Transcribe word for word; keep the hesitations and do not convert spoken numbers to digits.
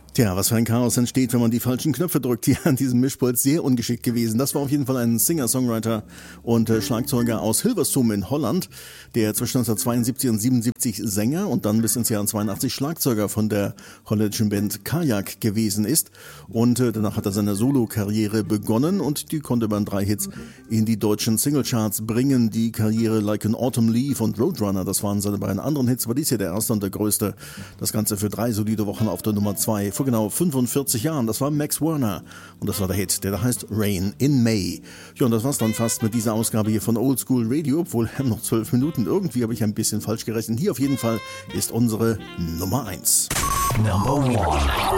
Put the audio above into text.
Tja, was für ein Chaos entsteht, wenn man die falschen Knöpfe drückt hier an diesem Mischpult. Sehr ungeschickt gewesen. Das war auf jeden Fall ein Singer-Songwriter und äh, Schlagzeuger aus Hilversum in Holland, der zwischen neunzehnhundertzweiundsiebzig und siebenundsiebzig Sänger und dann bis ins Jahr zweiundachtzig Schlagzeuger von der holländischen Band Kajak gewesen ist. Und äh, danach hat er seine Solo-Karriere begonnen und die konnte man drei Hits in die deutschen Singlecharts bringen. Die Karriere Like an Autumn Leaf und Roadrunner, das waren seine beiden anderen Hits, aber dies hier der erste und der größte. Das Ganze für drei solide Wochen auf der Nummer zwei. Vor genau fünfundvierzig Jahren. Das war Max Werner und das war der Hit, der da heißt Rain in May. Ja, und das war's dann fast mit dieser Ausgabe hier von Old School Radio, obwohl noch zwölf Minuten. Irgendwie habe ich ein bisschen falsch gerechnet. Hier auf jeden Fall ist unsere Nummer eins. Number one.